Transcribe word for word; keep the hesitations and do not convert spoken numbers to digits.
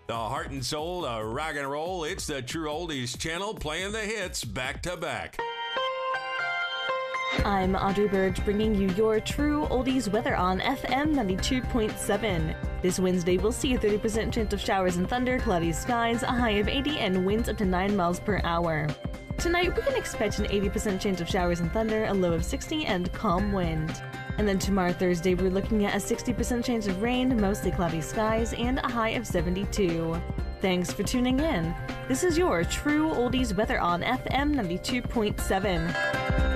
The heart and soul of rock and roll. It's the True Oldies channel playing the hits back to back. I'm Audrey Burge bringing you your True Oldies weather on F M ninety-two point seven. This Wednesday, we'll see a thirty percent chance of showers and thunder, cloudy skies, a high of eighty, and winds up to nine miles per hour. Tonight, we can expect an eighty percent chance of showers and thunder, a low of sixty, and calm wind. And then tomorrow, Thursday, we're looking at a sixty percent chance of rain, mostly cloudy skies, and a high of seventy-two. Thanks for tuning in. This is your True Oldies weather on F M ninety-two point seven.